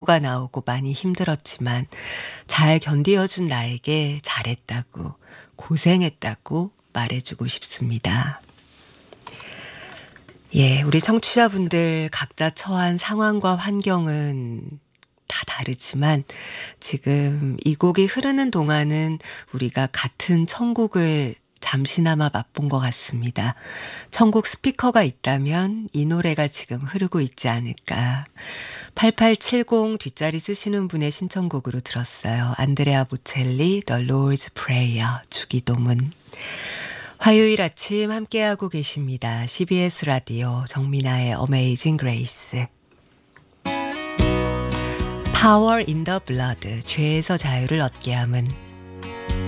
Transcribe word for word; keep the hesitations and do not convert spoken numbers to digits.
사고가 나오고 많이 힘들었지만 잘 견디어준 나에게 잘했다고, 고생했다고 말해주고 싶습니다. 예, 우리 청취자분들 각자 처한 상황과 환경은 다 다르지만 지금 이 곡이 흐르는 동안은 우리가 같은 천국을 잠시나마 맛본 것 같습니다. 천국 스피커가 있다면 이 노래가 지금 흐르고 있지 않을까. 팔팔칠공 뒷자리 쓰시는 분의 신청곡으로 들었어요. 안드레아 보첼리, The Lord's Prayer, 주기도문. 화요일 아침 함께하고 계십니다. 씨비에스 라디오 정민아의 Amazing Grace. Power in the Blood, 죄에서 자유를 얻게 함은